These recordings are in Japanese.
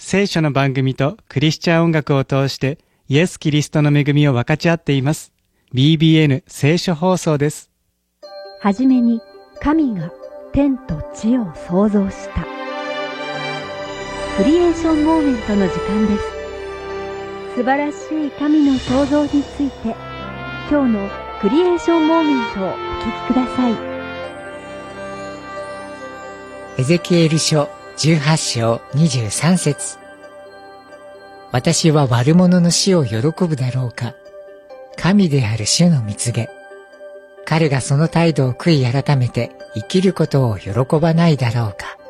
聖書の番組とクリスチャン音楽を通してイエス・キリストの恵みを分かち合っています。BBN 聖書放送です。 はじめに神が天と地を創造した。クリエーションモーメントの時間です。素晴らしい神の創造について、今日のクリエーションモーメントをお聞きください。 エゼキエル書18章23節。私は悪者の死を喜ぶだろうか。神である主の蜜げ。彼がその態度を悔い改めて生きることを喜ばないだろうか。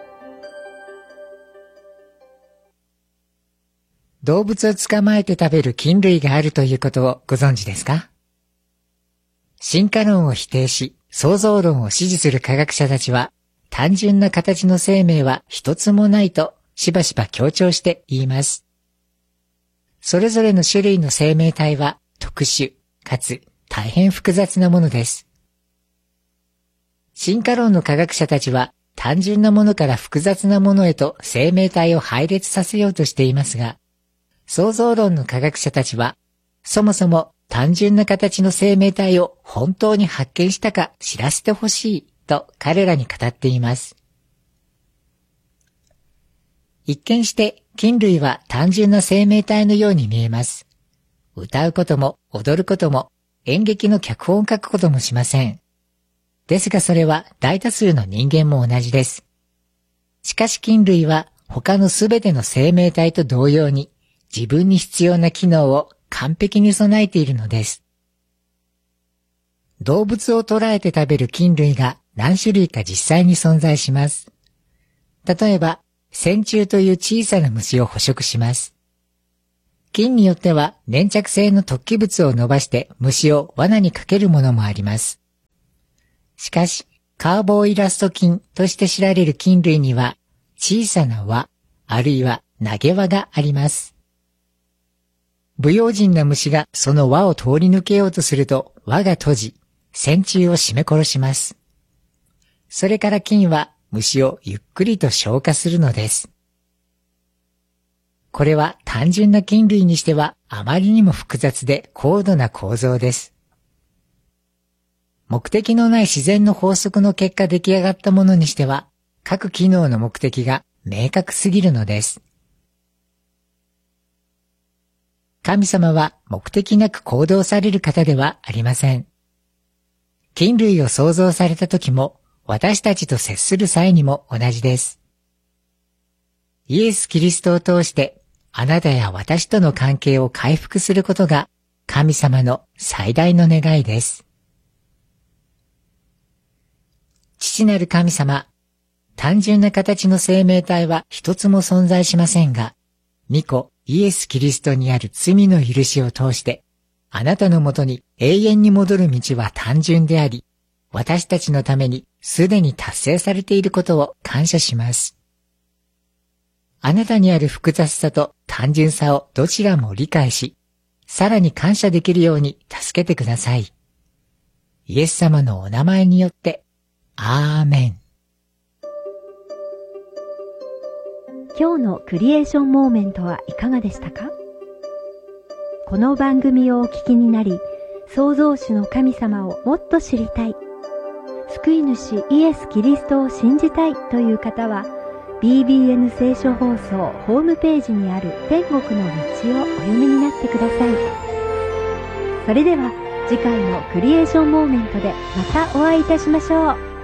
動物を捕まえて食べる菌類があるということをご存知ですか？進化論を否定し、創造論を支持する科学者たちは、単純な形の生命は一つもないとしばしば強調して言います。それぞれの種類の生命体は特殊かつ大変複雑なものです。進化論の科学者たちは単純なものから複雑なものへと生命体を配列させようとしていますが、創造論の科学者たちはそもそも単純な形の生命体を本当に発見したか知らせてほしいと彼らに語っています。一見して菌類は単純な生命体のように見えます。歌うことも踊ることも演劇の脚本を書くこともしません。ですがそれは大多数の人間も同じです。しかし菌類は他のすべての生命体と同様に自分に必要な機能を完璧に備えているのです。動物を捕らえて食べる菌類が何種類か実際に存在します。例えば、線虫という小さな虫を捕食します。菌によっては粘着性の突起物を伸ばして虫を罠にかけるものもあります。しかし、カーボイラスト菌として知られる菌類には小さな輪、あるいは投げ輪があります。不用心な虫がその輪を通り抜けようとすると輪が閉じ、線虫を締め殺します。それから菌は虫をゆっくりと消化するのです。これは単純な菌類にしてはあまりにも複雑で高度な構造です。目的のない自然の法則の結果出来上がったものにしては、各機能の目的が明確すぎるのです。神様は目的なく行動される方ではありません。菌類を創造された時も、私たちと接する際にも同じです。イエス・キリストを通して、あなたや私との関係を回復することが、神様の最大の願いです。父なる神様、単純な形の生命体は一つも存在しませんが、御子イエス・キリストにある罪の許しを通して、あなたのもとに永遠に戻る道は単純であり、私たちのためにすでに達成されていることを感謝します。あなたにある複雑さと単純さをどちらも理解し、さらに感謝できるように助けてください。イエス様のお名前によって、アーメン。 今日のクリエーションモーメントはいかがでしたか？この番組をお聞きになり、創造主の神様をもっと知りたい、救い主イエス・キリストを信じたいという方は、BBN 聖書放送ホームページにある天国の道をお読みになってください。それでは次回のクリエーションモーメントでまたお会いいたしましょう。